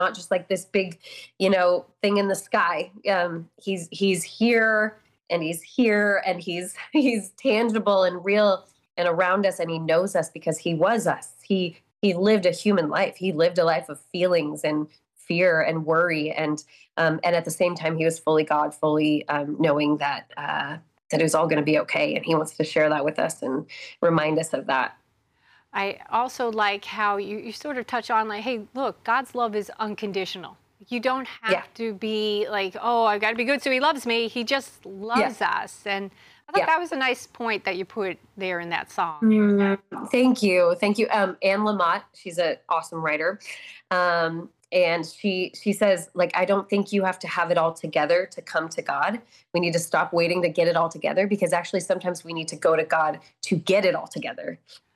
not just like this big, thing in the sky. He's here, and he's here, and he's he's tangible and real and around us, and he knows us because he was us. He lived a human life. He lived a life of feelings and fear and worry, and at the same time, he was fully God, fully knowing that it was all going to be okay, and he wants to share that with us and remind us of that. I also like how you sort of touch on like, hey, look, God's love is unconditional. You don't Yeah, have to be like, oh, I've got to be good so he loves me. He just yeah, loves us. And I thought yeah. that was a nice point that you put there in that song. Thank you, thank you. Anne Lamott, she's an awesome writer, and she says, like, I don't think you have to have it all together to come to God. We need to stop waiting to get it all together, because actually sometimes we need to go to God to get it all together.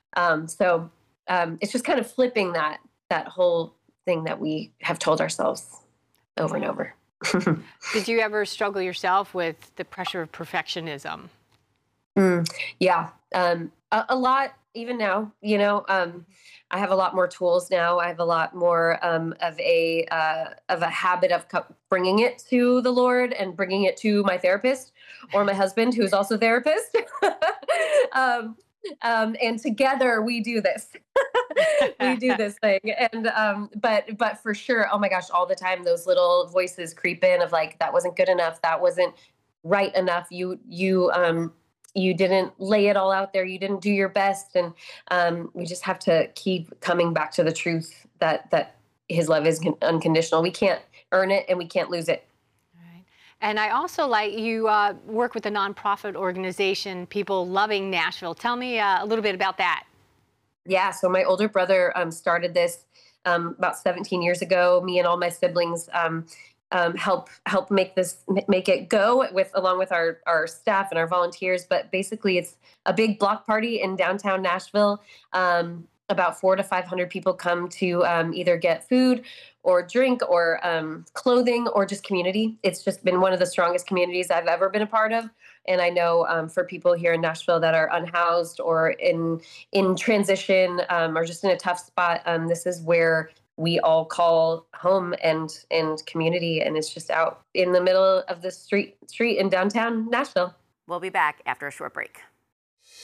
So it's just kind of flipping that whole thing that we have told ourselves over and Yeah. over. Did you ever struggle yourself with the pressure of perfectionism? Yeah, a lot. Even now, I have a lot more tools now. I have a lot more of a habit of bringing it to the Lord and bringing it to my therapist or my husband, who's also a therapist. um, and together we do this. We do this thing, and but for sure, oh my gosh, all the time those little voices creep in of like, that wasn't good enough, that wasn't right enough. You didn't lay it all out there. You didn't do your best, and we just have to keep coming back to the truth that His love is unconditional. We can't earn it, and we can't lose it. Right. And I also like you work with a nonprofit organization, People Loving Nashville. Tell me a little bit about that. Yeah. So my older brother started this about 17 years ago. Me and all my siblings help make it go with along with our staff and our volunteers. But basically, it's a big block party in downtown Nashville. About 400 to 500 people come to either get food or drink or clothing or just community. It's just been one of the strongest communities I've ever been a part of. And I know for people here in Nashville that are unhoused or in transition or just in a tough spot, this is where we all call home and community. And it's just out in the middle of the street in downtown Nashville. We'll be back after a short break.